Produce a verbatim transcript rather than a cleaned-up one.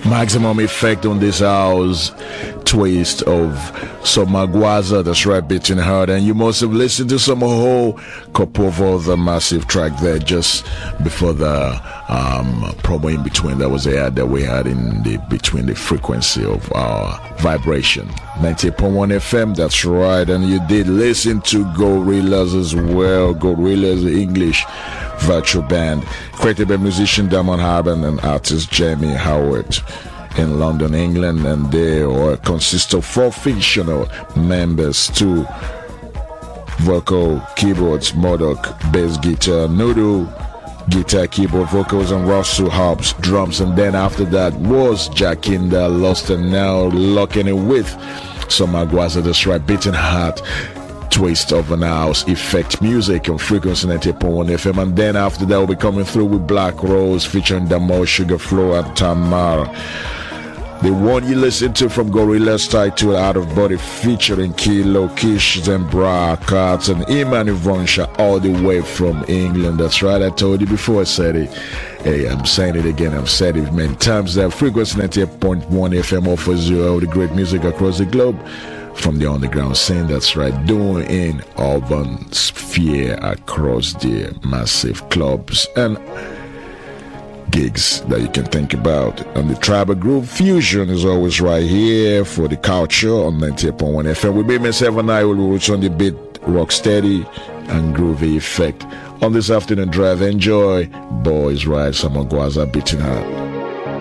Maximum effect on this house twist of some Magwaza, that's right, Beating Heart. And you must have listened to some whole couple of other massive track there just before the um, promo in between that was aired that we had in the between the frequency of our vibration. ninety-eight point one F M, that's right. And you did listen to Gorillaz as well. Gorillaz English virtual band created by musician Damon Harben and artist Jamie Howard in London, England, and they are consist of four fictional members: two vocal, keyboards, Modoc, bass guitar, Noodle, guitar, keyboard, vocals, and Russell Hobbs, drums. And then after that was Jacinda Lost, and now locking it with some Magwaza, that's right, Beating Heart twist of an house effect music on frequency ninety-eight point one F M. And then after that we'll be coming through with Black Rose featuring Damo, Sugar Flow, and Tamar. The one you listen to from Gorillaz titled Out of Body featuring Kilo, Kish, Zembra, Carts, and Iman Ivonsha all the way from England. That's right, I told you before I said it. Hey, I'm saying it again, I've said it many times. That frequency ninety-eight point one F M offers you all the great music across the globe from the underground scene, that's right, doing in urban sphere across the massive clubs and gigs that you can think about. And the Tribal Groove Fusion is always right here for the culture on ninety-eight point one F M. With me, myself, and I will reach on the beat, rock steady and groovy effect. On this afternoon drive, enjoy Boys Ride, some Magwaza Beating Heart.